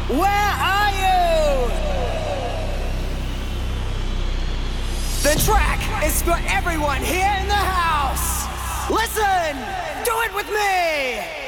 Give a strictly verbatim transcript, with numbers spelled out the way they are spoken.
Where are you? The track is for everyone here in the house. Listen, do it with me.